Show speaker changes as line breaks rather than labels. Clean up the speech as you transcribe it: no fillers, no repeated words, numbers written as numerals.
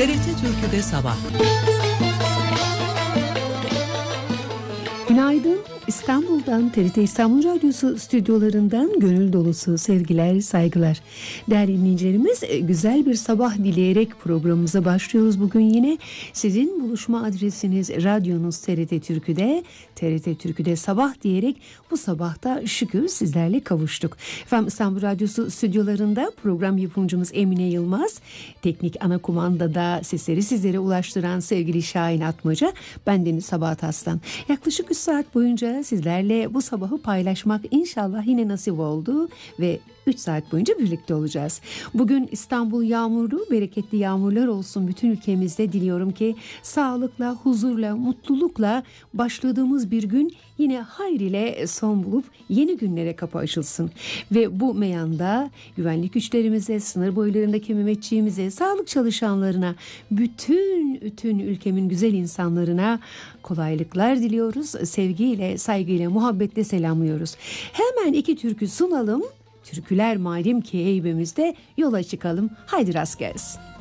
TRT Türkü'de sabah.
Günaydın. İstanbul'dan TRT İstanbul Radyosu stüdyolarından gönül dolusu sevgiler, saygılar. Değerli dinleyicilerimiz, güzel bir sabah dileyerek programımıza başlıyoruz. Bugün yine sizin buluşma adresiniz radyonuz TRT Türkü'de. TRT Türkü'de sabah diyerek bu sabahta şükür sizlerle kavuştuk. Efendim, İstanbul Radyosu stüdyolarında program yapımcımız Emine Yılmaz, teknik ana kumandada sesleri sizlere ulaştıran sevgili Şahin Atmaca, bendeniz Sabahat Aslan. Yaklaşık 3 saat boyunca sizlerle bu sabahı paylaşmak inşallah yine nasip oldu ve 3 saat boyunca birlikte olacağız. Bugün İstanbul yağmurlu, bereketli yağmurlar olsun bütün ülkemizde. Diliyorum ki sağlıkla, huzurla, mutlulukla başladığımız bir gün yine hayır ile son bulup yeni günlere kapı açılsın. Ve bu meyanda güvenlik güçlerimize, sınır boylarındaki Mehmetçiğimize, sağlık çalışanlarına, bütün ülkemin güzel insanlarına kolaylıklar diliyoruz. Sevgiyle, saygıyla, muhabbetle selamlıyoruz. Hemen 2 türkü sunalım. Türküler malum ki heybemizde, yola çıkalım. Haydi rast gelsin.